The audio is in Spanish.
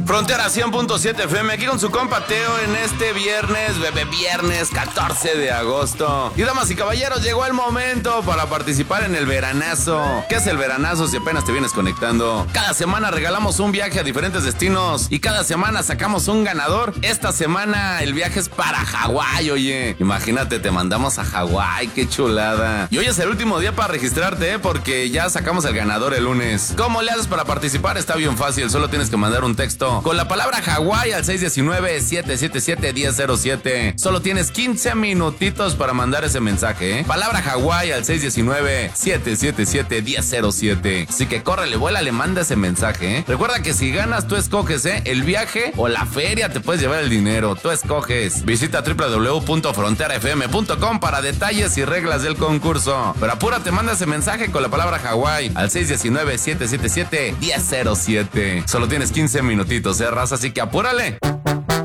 Frontera 100.7 FM, aquí con su compa Teo en este viernes 14 de agosto. Y damas y caballeros, llegó el momento para participar en el veranazo. ¿Qué es el veranazo si apenas te vienes conectando? Cada semana regalamos un viaje a diferentes destinos y cada semana sacamos un ganador. Esta semana el viaje es para Hawái, oye. Imagínate, te mandamos a Hawái, qué chulada. Y hoy es el último día para registrarte, porque ya sacamos el ganador el lunes. ¿Cómo le haces para participar? Está bien fácil, solo tienes que mandar un texto con la palabra Hawái al 619-777-1007. Solo tienes 15 minutitos para mandar ese mensaje, ¿eh? Palabra Hawái al 619-777-1007. Así que córrele, vuela, le manda ese mensaje, ¿eh? Recuerda que si ganas, tú escoges, ¿eh? El viaje o la feria, te puedes llevar el dinero. Tú escoges. Visita www.fronterafm.com para detalles y reglas del concurso. Pero apúrate, manda ese mensaje con la palabra Hawái al 619-777-1007. Solo tienes 15 minutitos, raza, así que apúrale.